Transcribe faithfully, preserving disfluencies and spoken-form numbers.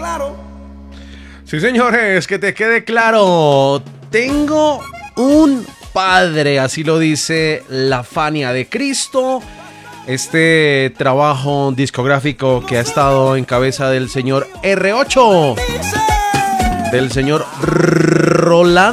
claro. Sí, señores, que te quede claro. Tengo un padre, así lo dice La Fania de Cristo. Este trabajo discográfico que ha estado en cabeza del señor erre ocho, del señor Rolando